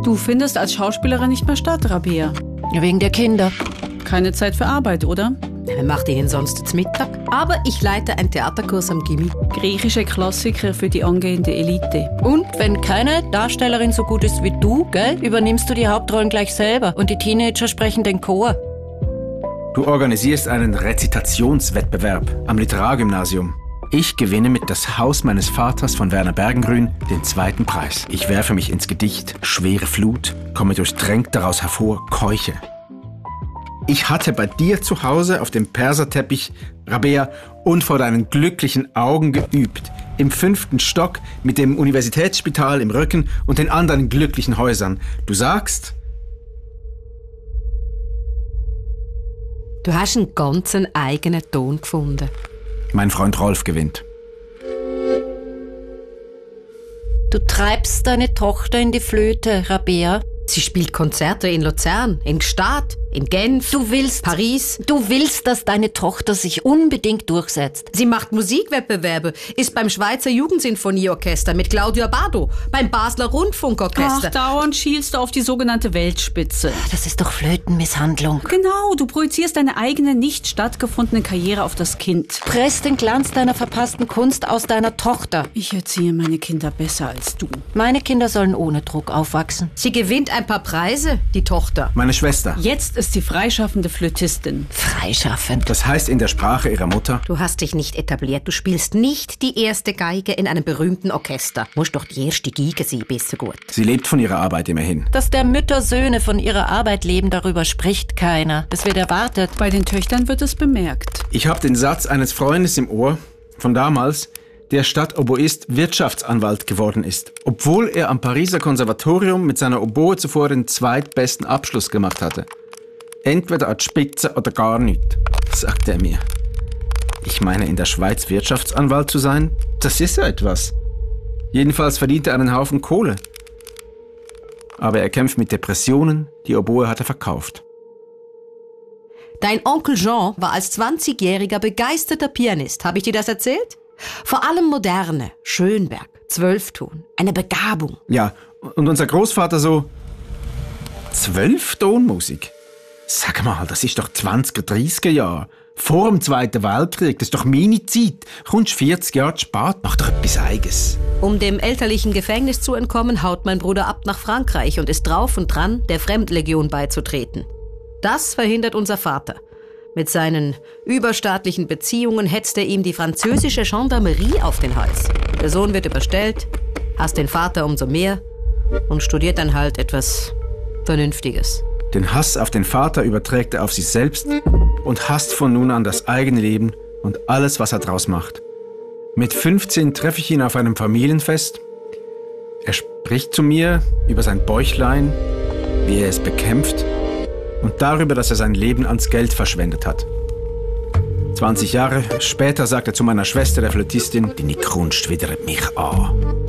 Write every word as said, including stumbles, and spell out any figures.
Du findest als Schauspielerin nicht mehr statt, Rabea. Wegen der Kinder. Keine Zeit für Arbeit, oder? Wer macht Ihnen sonst zum Mittag? Aber ich leite einen Theaterkurs am Gimmi. Griechische Klassiker für die angehende Elite. Und wenn keine Darstellerin so gut ist wie du, gell, übernimmst du die Hauptrollen gleich selber und die Teenager sprechen den Chor. Du organisierst einen Rezitationswettbewerb am Literargymnasium. Ich gewinne mit Das Haus meines Vaters von Werner Bergengrün den zweiten Preis. Ich werfe mich ins Gedicht Schwere Flut, komme durchdrängt daraus hervor, keuche. Ich hatte bei dir zu Hause auf dem Perserteppich, Rabea, und vor deinen glücklichen Augen geübt. Im fünften Stock mit dem Universitätsspital im Rücken und den anderen glücklichen Häusern. Du sagst... Du hast einen ganz eigenen Ton gefunden. Mein Freund Rolf gewinnt. Du treibst deine Tochter in die Flöte, Rabea. Sie spielt Konzerte in Luzern, in Gstaad, in Genf, Du willst, Paris. du willst, dass deine Tochter sich unbedingt durchsetzt. Sie macht Musikwettbewerbe, ist beim Schweizer Jugendsinfonieorchester mit Claudio Abbado, beim Basler Rundfunkorchester. Ach, dauernd schielst du auf die sogenannte Weltspitze. Das ist doch Flötenmisshandlung. Genau, du projizierst deine eigene nicht stattgefundene Karriere auf das Kind. Presst den Glanz deiner verpassten Kunst aus deiner Tochter. Ich erziehe meine Kinder besser als du. Meine Kinder sollen ohne Druck aufwachsen. Sie gewinnt ein paar Preise, die Tochter. Meine Schwester. Jetzt ist sie freischaffende Flötistin. Freischaffend. Das heißt in der Sprache ihrer Mutter... Du hast dich nicht etabliert. Du spielst nicht die erste Geige in einem berühmten Orchester. Musst doch die erste Geige sein, besser gut. Sie lebt von ihrer Arbeit immerhin. Dass der Mütter Söhne von ihrer Arbeit leben, darüber spricht keiner. Das wird erwartet. Bei den Töchtern wird es bemerkt. Ich habe den Satz eines Freundes im Ohr, von damals, der Stadtoboist Wirtschaftsanwalt geworden ist, obwohl er am Pariser Konservatorium mit seiner Oboe zuvor den zweitbesten Abschluss gemacht hatte. Entweder an die Spitze oder gar nicht, sagte er mir. Ich meine, in der Schweiz Wirtschaftsanwalt zu sein, das ist ja etwas. Jedenfalls verdient er einen Haufen Kohle. Aber er kämpft mit Depressionen, die Oboe hat er verkauft. Dein Onkel Jean war als zwanzigjähriger begeisterter Pianist. Habe ich dir das erzählt? Vor allem moderne, Schönberg, Zwölfton, eine Begabung. Ja, und unser Großvater so... Zwölftonmusik? Sag mal, das ist doch zwanziger, dreissiger Jahre. Vor dem Zweiten Weltkrieg, das ist doch meine Zeit. Kommst vierzig Jahre zu spät, mach doch etwas Eigenes. Um dem elterlichen Gefängnis zu entkommen, haut mein Bruder ab nach Frankreich und ist drauf und dran, der Fremdlegion beizutreten. Das verhindert unser Vater. Mit seinen überstaatlichen Beziehungen hetzt er ihm die französische Gendarmerie auf den Hals. Der Sohn wird überstellt, hasst den Vater umso mehr und studiert dann halt etwas Vernünftiges. Den Hass auf den Vater überträgt er auf sich selbst und hasst von nun an das eigene Leben und alles, was er draus macht. Mit fünfzehn treffe ich ihn auf einem Familienfest. Er spricht zu mir über sein Bäuchlein, wie er es bekämpft und darüber, dass er sein Leben ans Geld verschwendet hat. zwanzig Jahre später sagt er zu meiner Schwester, der Flötistin, «Deine Kunst widert mich an.»